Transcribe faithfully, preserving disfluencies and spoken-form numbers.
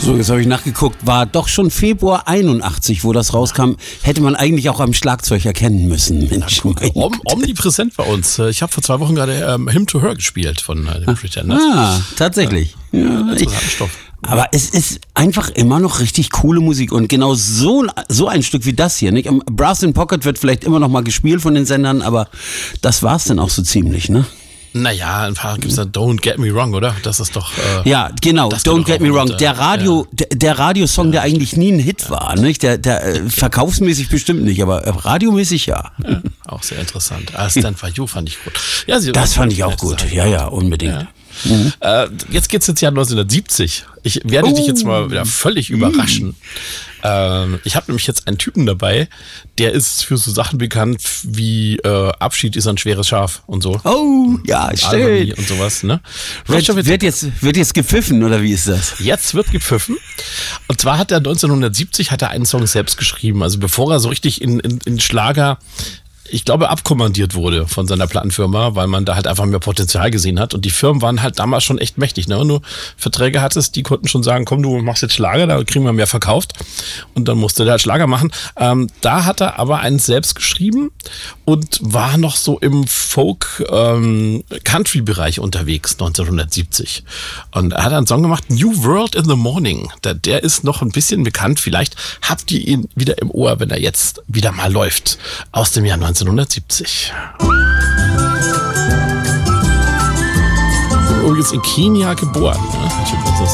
So, jetzt habe ich nachgeguckt, war doch schon Februar einundachtzig, wo das rauskam. Hätte man eigentlich auch am Schlagzeug erkennen müssen. Mensch, Om, omnipräsent bei uns. Ich habe vor zwei Wochen gerade ähm, Him to Her gespielt von äh, den Pretenders. Ah, tatsächlich. Ja, ja, ich, Stoff. aber es ist einfach immer noch richtig coole Musik und genau so, so ein Stück wie das hier. Nicht? Brass in Pocket wird vielleicht immer noch mal gespielt von den Sendern, aber das war's dann auch so ziemlich, ne? Naja, ein paar gibt's da Don't Get Me Wrong, oder? Das ist doch... Äh, ja, genau, Don't Get Me Wrong. Der Radio, ja. der, der Radiosong, der eigentlich nie ein Hit war, nicht? Der, der äh, verkaufsmäßig bestimmt nicht, aber äh, radiomäßig ja. ja. Auch sehr interessant. Ah, Stand For You fand ich gut. Ja, sie das fand ich auch gut, Zeit. ja, ja, unbedingt. Ja. Mhm. Äh, jetzt geht's ins Jahr neunzehnhundertsiebzig. Ich werde oh. dich jetzt mal wieder völlig überraschen. Mhm. Ähm, ich habe nämlich jetzt einen Typen dabei, der ist für so Sachen bekannt wie äh, Abschied ist ein schweres Schaf und so. Oh, ja, schön. Und sowas, ne? Wird, wird, jetzt, wird jetzt gepfiffen, oder wie ist das? Jetzt wird gepfiffen. Und zwar hat er neunzehnhundertsiebzig hat er einen Song selbst geschrieben. Also bevor er so richtig in, in, in Schlager, ich glaube, abkommandiert wurde von seiner Plattenfirma, weil man da halt einfach mehr Potenzial gesehen hat. Und die Firmen waren halt damals schon echt mächtig. Ne? Wenn du Verträge hattest, die konnten schon sagen, komm, du machst jetzt Schlager, da kriegen wir mehr verkauft. Und dann musste der halt Schlager machen. Ähm, da hat er aber einen selbst geschrieben und war noch so im Folk-Country-Bereich ähm, unterwegs, neunzehnhundertsiebzig. Und er hat einen Song gemacht, New World in the Morning. Der, der ist noch ein bisschen bekannt. Vielleicht habt ihr ihn wieder im Ohr, wenn er jetzt wieder mal läuft. Aus dem Jahr neunzehnhundertsiebzig. Übrigens in Kenia geboren. Ne?